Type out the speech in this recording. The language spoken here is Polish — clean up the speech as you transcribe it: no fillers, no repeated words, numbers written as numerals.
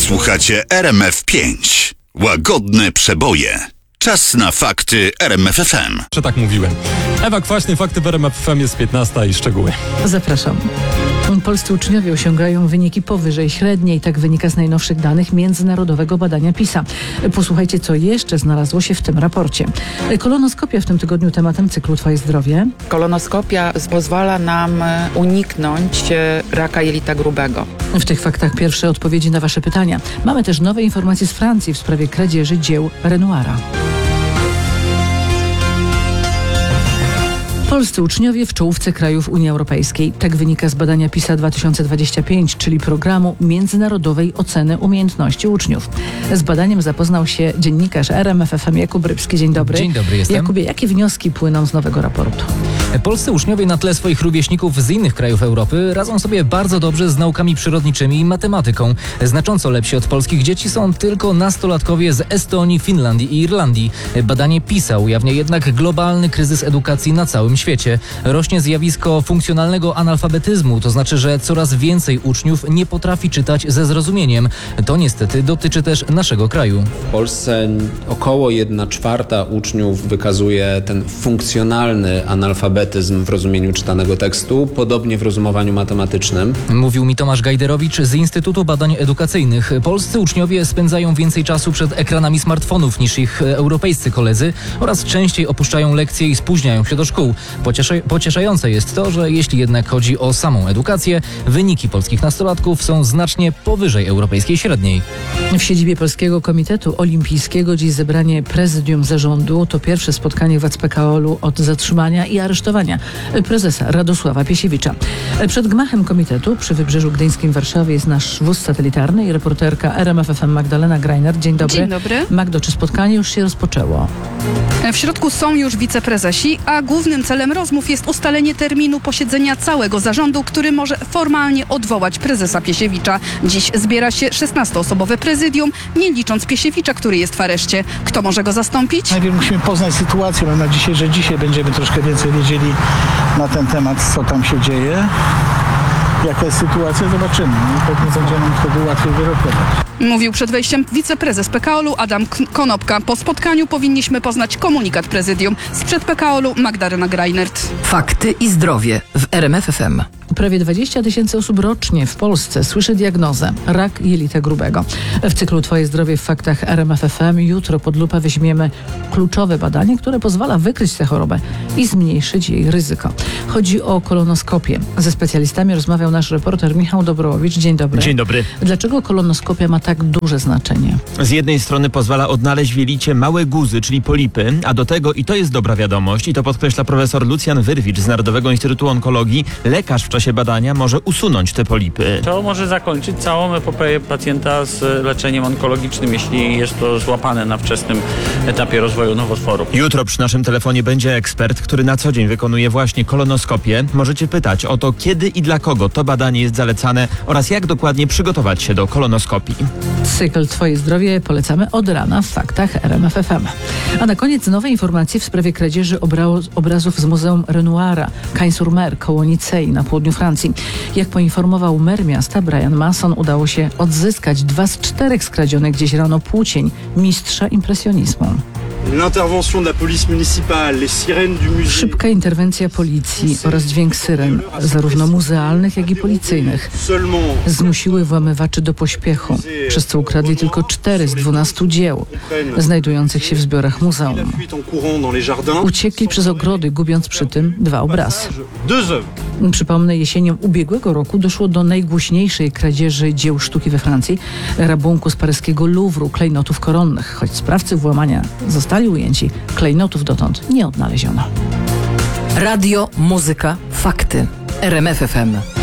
Słuchacie RMF5. Łagodne przeboje. Czas na fakty RMF FM. Że tak mówiłem. Ewa Kwaśny, fakty w RMF FM, jest 15 i szczegóły. Zapraszam. Polscy uczniowie osiągają wyniki powyżej średniej. Tak wynika z najnowszych danych międzynarodowego badania PISA. Posłuchajcie, co jeszcze znalazło się w tym raporcie. Kolonoskopia w tym tygodniu tematem cyklu Twoje zdrowie. Kolonoskopia pozwala nam uniknąć raka jelita grubego. W tych faktach pierwsze odpowiedzi na Wasze pytania. Mamy też nowe informacje z Francji w sprawie kradzieży dzieł Renoira. Polscy uczniowie w czołówce krajów Unii Europejskiej. Tak wynika z badania PISA 2025, czyli programu międzynarodowej oceny umiejętności uczniów. Z badaniem zapoznał się dziennikarz RMF FM Jakub Rybski. Dzień dobry. Dzień dobry, jestem. Jakubie, jakie wnioski płyną z nowego raportu? Polscy uczniowie na tle swoich rówieśników z innych krajów Europy radzą sobie bardzo dobrze z naukami przyrodniczymi i matematyką. Znacząco lepsi od polskich dzieci są tylko nastolatkowie z Estonii, Finlandii i Irlandii. Badanie PISA ujawnia jednak globalny kryzys edukacji na całym świecie. Rośnie zjawisko funkcjonalnego analfabetyzmu, to znaczy, że coraz więcej uczniów nie potrafi czytać ze zrozumieniem. To niestety dotyczy też naszego kraju. W Polsce około 1/4 uczniów wykazuje ten funkcjonalny analfabetyzm w rozumieniu czytanego tekstu, podobnie w rozumowaniu matematycznym. Mówił mi Tomasz Gajderowicz z Instytutu Badań Edukacyjnych. Polscy uczniowie spędzają więcej czasu przed ekranami smartfonów niż ich europejscy koledzy oraz częściej opuszczają lekcje i spóźniają się do szkół. Pocieszające jest to, że jeśli jednak chodzi o samą edukację, wyniki polskich nastolatków są znacznie powyżej europejskiej średniej. W siedzibie Polskiego Komitetu Olimpijskiego dziś zebranie prezydium zarządu. To pierwsze spotkanie w CPKOL-u od zatrzymania i aresztowania prezesa Radosława Piesiewicza. Przed gmachem komitetu przy Wybrzeżu Gdyńskim w Warszawie jest nasz wóz satelitarny i reporterka RMF FM Magdalena Greiner. Dzień dobry. Dzień dobry. Magdo, czy spotkanie już się rozpoczęło? W środku są już wiceprezesi, a głównym celem rozmów jest ustalenie terminu posiedzenia całego zarządu, który może formalnie odwołać prezesa Piesiewicza. Dziś zbiera się 16-osobowe prezydium, nie licząc Piesiewicza, który jest w areszcie. Kto może go zastąpić? Najpierw musimy poznać sytuację. Mam nadzieję, że dzisiaj będziemy troszkę więcej wiedzieli na ten temat, co tam się dzieje. Jaka jest sytuacja, zobaczymy. Pewnie będzie nam wtedy łatwiej wyrokować. Mówił przed wejściem wiceprezes PKOL-u Adam Konopka. Po spotkaniu powinniśmy poznać komunikat prezydium. Sprzed PKOL-u Magdalena Greinert. Fakty i zdrowie w RMF FM. Prawie 20 000 osób rocznie w Polsce słyszy diagnozę rak jelita grubego. W cyklu Twoje zdrowie w faktach RMF FM jutro pod lupę weźmiemy kluczowe badanie, które pozwala wykryć tę chorobę i zmniejszyć jej ryzyko. Chodzi o kolonoskopię. Ze specjalistami rozmawiał nasz reporter Michał Dobrołowicz. Dzień dobry. Dzień dobry. Dlaczego kolonoskopia ma tak duże znaczenie? Z jednej strony pozwala odnaleźć w jelicie małe guzy, czyli polipy, a do tego, i to jest dobra wiadomość, i to podkreśla profesor Lucjan Wyrwicz z Narodowego Instytutu Onkologii, lekarz w czasie badania może usunąć te polipy. To może zakończyć całą epopeję pacjenta z leczeniem onkologicznym, jeśli jest to złapane na wczesnym etapie rozwoju nowotworu. Jutro przy naszym telefonie będzie ekspert, który na co dzień wykonuje właśnie kolonoskopię. Możecie pytać o to, kiedy i dla kogo to badanie jest zalecane oraz jak dokładnie przygotować się do kolonoskopii. Cykl Twoje zdrowie polecamy od rana w faktach RMF FM. A na koniec nowe informacje w sprawie kradzieży obrazów z Muzeum Renoira, Cagnes-sur-Mer, koło Nicei na południu Francji. Jak poinformował mer miasta Brian Masson, udało się odzyskać 2 z 4 skradzionych gdzieś rano płócień mistrza impresjonizmu. Szybka interwencja policji oraz dźwięk syren, zarówno muzealnych, jak i policyjnych, zmusiły włamywaczy do pośpiechu, przez co ukradli tylko 4 z 12 dzieł znajdujących się w zbiorach muzeum. Uciekli przez ogrody, gubiąc przy tym 2 obrazy. Przypomnę, jesienią ubiegłego roku doszło do najgłośniejszej kradzieży dzieł sztuki we Francji, rabunku z paryskiego Louvru, klejnotów koronnych. Choć sprawcy włamania zostali ujęci, klejnotów dotąd nie odnaleziono. Radio, muzyka, fakty. RMF FM.